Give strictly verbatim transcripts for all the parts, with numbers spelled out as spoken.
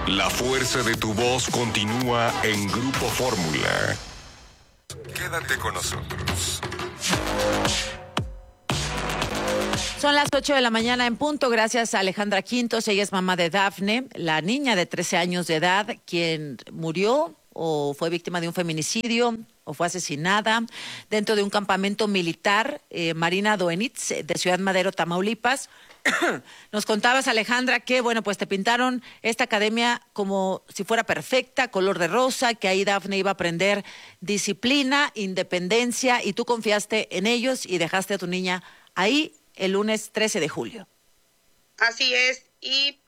La fuerza de tu voz continúa en Grupo Fórmula. Quédate con nosotros. Son las ocho de la mañana en punto, gracias a Alejandra Quintos. Ella es mamá de Dafne, la niña de trece años de edad, quien murió o fue víctima de un feminicidio o fue asesinada dentro de un campamento militar, eh, Marina Doenitz, de Ciudad Madero, Tamaulipas. Nos contabas, Alejandra, que bueno, pues te pintaron esta academia como si fuera perfecta, color de rosa, que ahí Dafne iba a aprender disciplina, independencia, y tú confiaste en ellos y dejaste a tu niña ahí el lunes trece de julio. Así es, y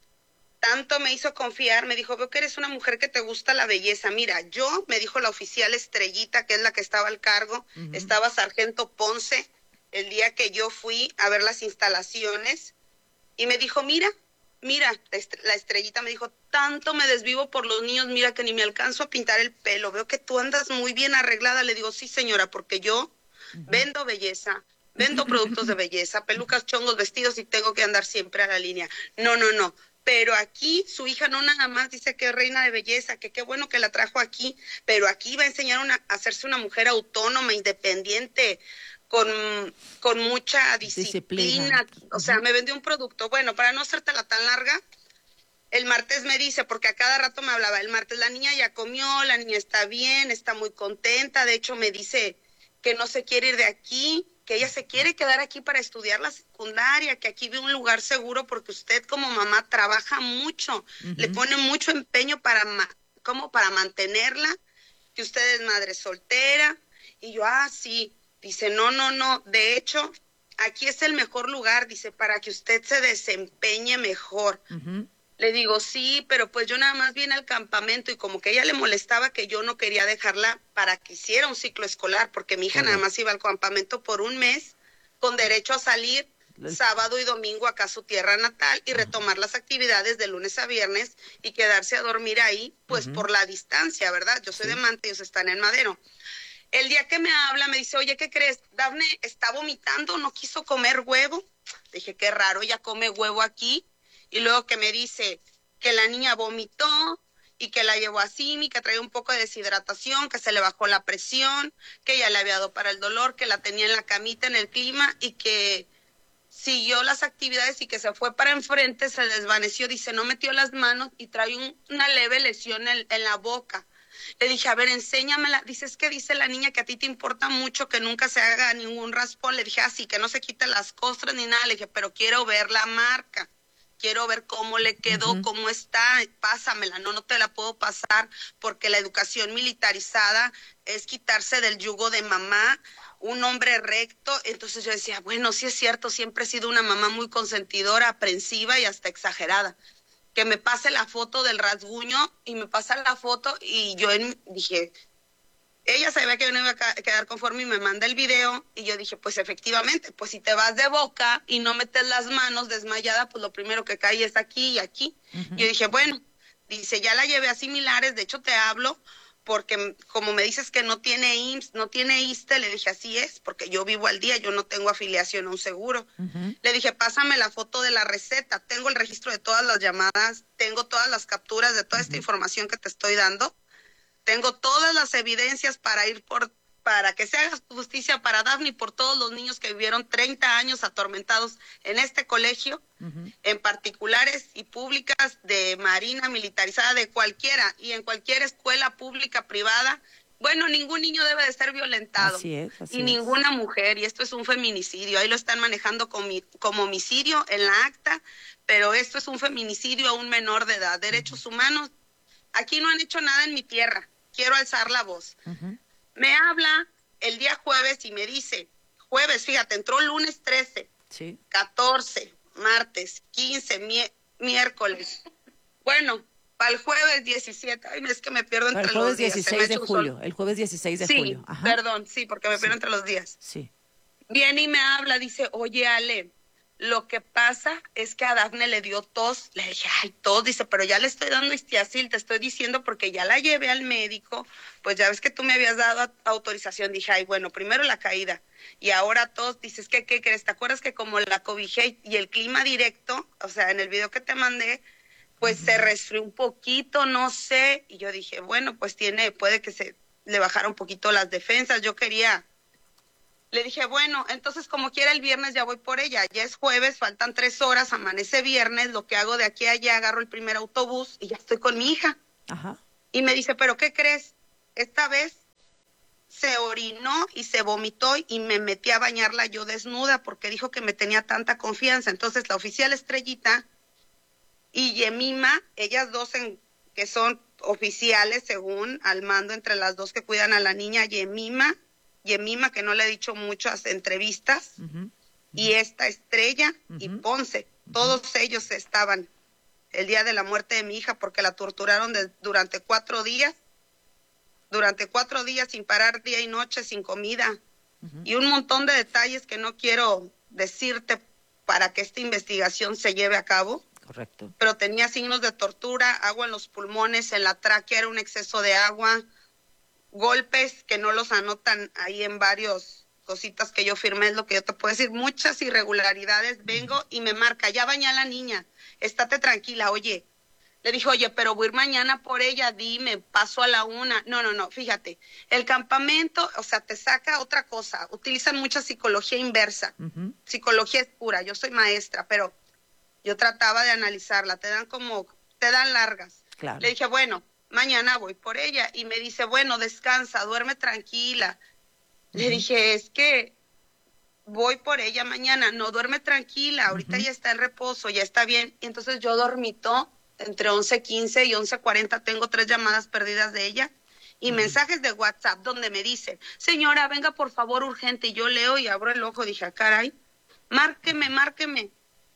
tanto me hizo confiar, me dijo, veo que eres una mujer que te gusta la belleza. Mira, yo, me dijo la oficial Estrellita, que es la que estaba al cargo, uh-huh. Estaba Sargento Ponce, el día que yo fui a ver las instalaciones, y me dijo, mira, mira, la Estrellita me dijo, tanto me desvivo por los niños, mira que ni me alcanzo a pintar el pelo, veo que tú andas muy bien arreglada. Le digo, sí señora, porque yo uh-huh. vendo belleza, vendo productos de belleza, pelucas, chongos, vestidos, y tengo que andar siempre a la línea. No, no, no. Pero aquí su hija no nada más dice que es reina de belleza, que qué bueno que la trajo aquí, pero aquí va a enseñar una, a hacerse una mujer autónoma, independiente, con, con mucha disciplina. disciplina. O sea, me vendió un producto. Bueno, para no hacértela tan larga, el martes me dice, porque a cada rato me hablaba, el martes la niña ya comió, la niña está bien, está muy contenta, de hecho me dice que no se quiere ir de aquí, que ella se quiere quedar aquí para estudiar la secundaria, que aquí ve un lugar seguro porque usted como mamá trabaja mucho, uh-huh. le pone mucho empeño para, ma- como para mantenerla, que usted es madre soltera. Y yo, ah, sí, dice, no, no, no, de hecho, aquí es el mejor lugar, dice, para que usted se desempeñe mejor. Uh-huh. Le digo, sí, pero pues yo nada más vine al campamento, y como que a ella le molestaba que yo no quería dejarla para que hiciera un ciclo escolar, porque mi hija uh-huh. nada más iba al campamento por un mes, con derecho a salir sábado y domingo acá a su tierra natal y retomar las actividades de lunes a viernes y quedarse a dormir ahí, pues uh-huh. por la distancia, ¿verdad? Yo soy sí. de Manta, ellos están en Madero. El día que me habla me dice, oye, ¿qué crees? Dafne está vomitando, no quiso comer huevo. Dije, qué raro, ella come huevo aquí. Y luego que me dice que la niña vomitó y que la llevó a Simi, que traía un poco de deshidratación, que se le bajó la presión, que ella le había dado para el dolor, que la tenía en la camita en el clima y que siguió las actividades y que se fue para enfrente, se desvaneció, dice, no metió las manos y trae un, una leve lesión en, en la boca. Le dije, a ver, enséñamela. Dice, es que dice la niña que a ti te importa mucho que nunca se haga ningún raspón. Le dije, así, ah, que no se quite las costras ni nada. Le dije, pero quiero ver la marca. Quiero ver cómo le quedó, uh-huh. cómo está, pásamela. No, no te la puedo pasar porque la educación militarizada es quitarse del yugo de mamá, un hombre recto. Entonces yo decía, bueno, sí es cierto, siempre he sido una mamá muy consentidora, aprensiva y hasta exagerada. Que me pase la foto del rasguño y me pasa la foto y yo en, dije... Ella sabía que yo no iba a quedar conforme y me manda el video y yo dije, pues efectivamente, pues si te vas de boca y no metes las manos desmayada, pues lo primero que cae es aquí y aquí. Uh-huh. Yo dije, bueno, dice, ya la llevé a similares, de hecho te hablo porque como me dices que no tiene I M S S, no tiene I S S S T E, le dije, así es, porque yo vivo al día, yo no tengo afiliación a un seguro. Uh-huh. Le dije, pásame la foto de la receta, tengo el registro de todas las llamadas, tengo todas las capturas de toda uh-huh. esta información que te estoy dando. Tengo todas las evidencias para ir por, para que se haga justicia para Dafne y por todos los niños que vivieron treinta años atormentados en este colegio, uh-huh. en particulares y públicas, de Marina militarizada, de cualquiera, y en cualquier escuela pública, privada. Bueno, ningún niño debe de ser violentado. Así es, así y es. Ninguna mujer, y esto es un feminicidio. Ahí lo están manejando como, como homicidio en la acta, pero esto es un feminicidio a un menor de edad. Derechos uh-huh. humanos. Aquí no han hecho nada en mi tierra, quiero alzar la voz. Uh-huh. Me habla el día jueves y me dice, jueves, fíjate, entró lunes trece, sí. catorce, martes, quince, mi- miércoles. Bueno, para el jueves diecisiete, ay, es que me pierdo entre el jueves los días. dieciséis de julio, el jueves dieciséis de sí, julio. Ajá. Perdón, sí, porque me pierdo sí. entre los días. Sí. Viene y me habla, dice, oye, Ale, lo que pasa es que a Dafne le dio tos. Le dije, ay, tos, dice, pero ya le estoy dando Histiazil, te estoy diciendo porque ya la llevé al médico, pues ya ves que tú me habías dado autorización. Dije, ay, bueno, primero la caída y ahora tos. Dices, ¿qué, qué crees? ¿Te acuerdas que como la cobijé y el clima directo, o sea, en el video que te mandé, pues uh-huh. se resfrió un poquito, no sé, y yo dije, bueno, pues tiene, puede que se le bajara un poquito las defensas, yo quería, le dije, bueno, entonces como quiera el viernes ya voy por ella, ya es jueves, faltan tres horas, amanece viernes, lo que hago de aquí a allá, agarro el primer autobús y ya estoy con mi hija. Ajá. Y me dice, ¿pero qué crees? Esta vez se orinó y se vomitó y me metí a bañarla yo desnuda porque dijo que me tenía tanta confianza. Entonces la oficial Estrellita y Yemima, ellas dos en, que son oficiales según al mando entre las dos que cuidan a la niña, Yemima, Yemima que no le he dicho muchas entrevistas, uh-huh. Uh-huh. y esta Estrella uh-huh. y Ponce, uh-huh. todos ellos estaban el día de la muerte de mi hija porque la torturaron de, durante cuatro días. Durante cuatro días sin parar día y noche, sin comida, uh-huh. y un montón de detalles que no quiero decirte para que esta investigación se lleve a cabo. Correcto. Pero tenía signos de tortura, agua en los pulmones, en la tráquea era un exceso de agua, golpes que no los anotan ahí en varios cositas que yo firmé, es lo que yo te puedo decir, muchas irregularidades. Vengo uh-huh. y me marca, ya bañé a la niña, estate tranquila, oye. Le dije, oye, pero voy a ir mañana por ella, dime, paso a la una. No, no, no, fíjate, el campamento, o sea, te saca otra cosa. Utilizan mucha psicología inversa. Uh-huh. Psicología es pura, yo soy maestra, pero yo trataba de analizarla. Te dan como, te dan largas. Claro. Le dije, bueno, mañana voy por ella. Y me dice, bueno, descansa, duerme tranquila. Uh-huh. Le dije, es que voy por ella mañana. No, duerme tranquila, ahorita uh-huh. ya está en reposo, ya está bien. Y entonces yo dormito. Entre once quince y once cuarenta tengo tres llamadas perdidas de ella y uh-huh. mensajes de WhatsApp donde me dicen, señora, venga por favor urgente, y yo leo y abro el ojo, dije, ah, caray, márqueme, márqueme,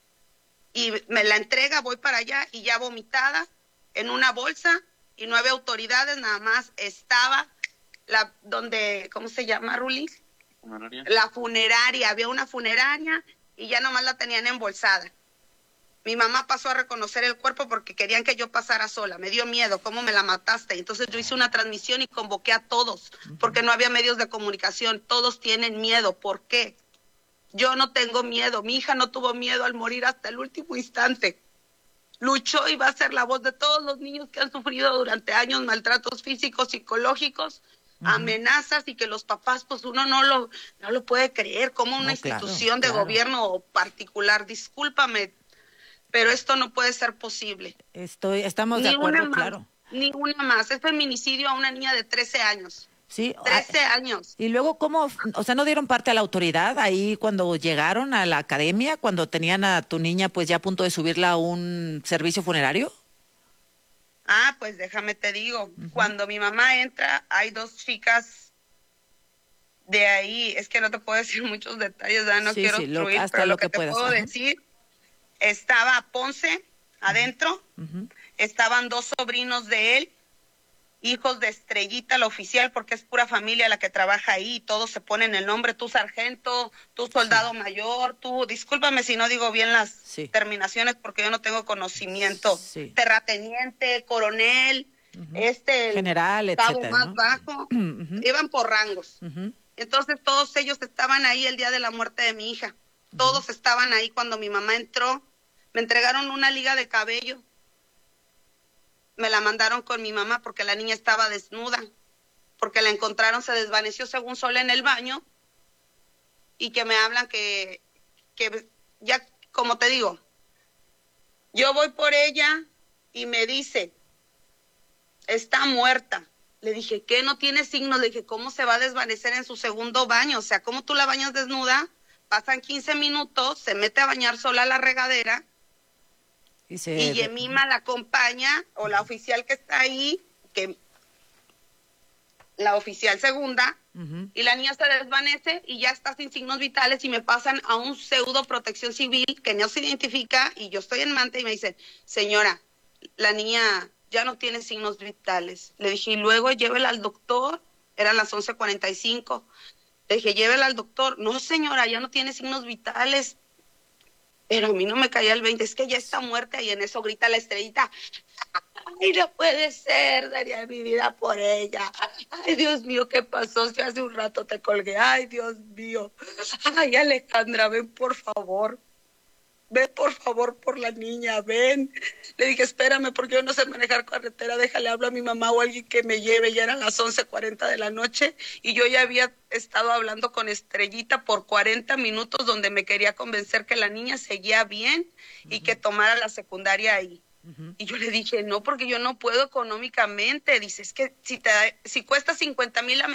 y me la entrega, voy para allá y ya vomitada en una bolsa y no había autoridades, nada más estaba la, donde, ¿cómo se llama, Ruli? Funeraria. La funeraria, había una funeraria y ya nomás la tenían embolsada. Mi mamá pasó a reconocer el cuerpo porque querían que yo pasara sola. Me dio miedo, ¿cómo me la mataste? Entonces yo hice una transmisión y convoqué a todos, porque no había medios de comunicación. Todos tienen miedo. ¿Por qué? Yo no tengo miedo. Mi hija no tuvo miedo al morir hasta el último instante. Luchó y va a ser la voz de todos los niños que han sufrido durante años maltratos físicos, psicológicos, uh-huh. amenazas, y que los papás, pues uno no lo, no lo puede creer. Como una no, institución claro, de claro. gobierno particular, discúlpame, pero esto no puede ser posible. Estoy, estamos ni de acuerdo, una más, claro. Ni una más. Es feminicidio a una niña de trece años. Sí. trece años. Y luego, ¿cómo? O sea, ¿no dieron parte a la autoridad ahí cuando llegaron a la academia, cuando tenían a tu niña pues ya a punto de subirla a un servicio funerario? Ah, pues déjame te digo. Uh-huh. Cuando mi mamá entra, hay dos chicas de ahí. Es que no te puedo decir muchos detalles, ¿verdad? No sí, quiero sí, obstruir, lo, hasta pero lo lo que, que te puedas, puedo ajá. decir... Estaba Ponce adentro, uh-huh. estaban dos sobrinos de él, hijos de Estrellita, la oficial, porque es pura familia la que trabaja ahí, todos se ponen el nombre, tú sargento, tú soldado sí. mayor, tú, discúlpame si no digo bien las sí. terminaciones porque yo no tengo conocimiento, sí. terrateniente, coronel, uh-huh. este, general, el cabo etcétera, más ¿no? bajo, uh-huh. iban por rangos. Uh-huh. Entonces todos ellos estaban ahí el día de la muerte de mi hija. Todos estaban ahí cuando mi mamá entró. Me entregaron una liga de cabello. Me la mandaron con mi mamá porque la niña estaba desnuda. Porque la encontraron, se desvaneció según Sol en el baño. Y que me hablan que, que ya, como te digo, yo voy por ella y me dice, está muerta. Le dije, ¿qué? No tiene signos. Le dije, ¿cómo se va a desvanecer en su segundo baño? O sea, ¿cómo tú la bañas desnuda? Pasan quince minutos, se mete a bañar sola a la regadera y, se... y Yemima la acompaña, o la oficial que está ahí, que la oficial segunda, uh-huh. y la niña se desvanece y ya está sin signos vitales y me pasan a un pseudo protección civil que no se identifica y yo estoy en Manta y me dicen, señora, la niña ya no tiene signos vitales. Le dije, y luego llévela al doctor, eran las once cuarenta y cinco. Le dije, llévela al doctor. No, señora, ya no tiene signos vitales. Pero a mí no me caía el veinte, es que ya está muerta. Y en eso grita la Estrellita, ay, no puede ser, daría mi vida por ella. Ay, Dios mío, ¿qué pasó? Si hace un rato te colgué. Ay, Dios mío. Ay, Alejandra, ven por favor. ve por favor por la niña, ven. Le dije, espérame, porque yo no sé manejar carretera, déjale, hablo a mi mamá o a alguien que me lleve. Ya eran las once cuarenta de la noche y yo ya había estado hablando con Estrellita por cuarenta minutos donde me quería convencer que la niña seguía bien y uh-huh. que tomara la secundaria ahí. Uh-huh. Y yo le dije, no, porque yo no puedo económicamente. Dice, es que si, te, si cuesta cincuenta mil